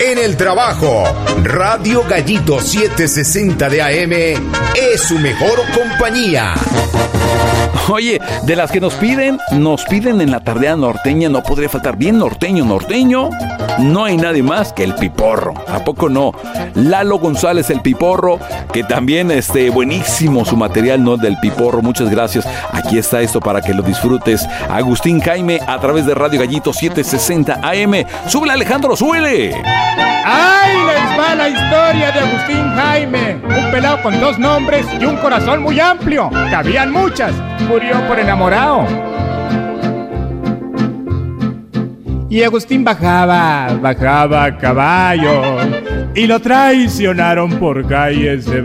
en el trabajo. Radio Gallito 760 de AM es su mejor compañía. Oye, de las que nos piden en la tardeada norteña, no podría faltar bien norteño. No hay nadie más que el Piporro. ¿A poco no? Lalo González, el Piporro, que también buenísimo su material, ¿no? Del Piporro. Muchas gracias. Aquí está esto para que lo disfrutes. Agustín Jaime a través de Radio Gallito 760 AM. ¡Súbele, Alejandro, súbele! ¡Ay, les va la historia de Agustín Jaime! Un pelado con 2 nombres y un corazón muy amplio. Cabían muchas. Murió por enamorado. Y Agustín bajaba a caballo y lo traicionaron por calles de